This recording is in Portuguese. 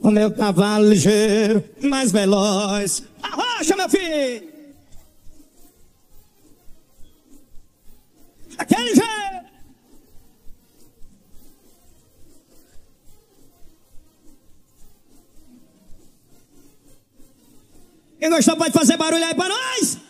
o meu cavalo ligeiro, mais veloz. Arrocha, meu filho! Aquele jeito! Quem gostou pode fazer barulho aí pra nós!